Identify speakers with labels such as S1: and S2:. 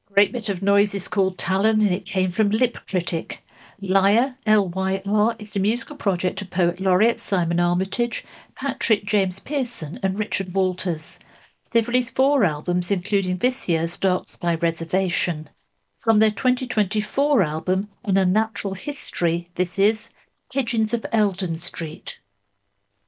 S1: Great bit of noise is called Talon, and it came from Lip Critic. Lyre, Lyr, is the musical project of Poet Laureate Simon Armitage, Patrick James Pearson, and Richard Walters. They've released 4 albums, including this year's Dark Sky Reservation. From their 2024 album, An Unnatural History, this is Pigeons of Eldon Street.